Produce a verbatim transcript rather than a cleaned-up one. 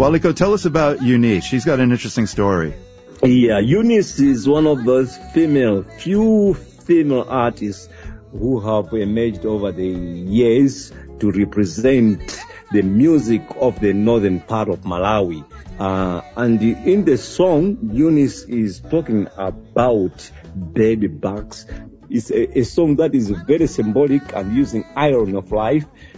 Waliko, tell us about Eunice. She's got an interesting story. Yeah, Eunice is one of those female, few female artists who have emerged over the years to represent the music of the northern part of Malawi. Uh, and in the song, Eunice is talking about baby bucks. It's a, a song that is very symbolic and using irony of life.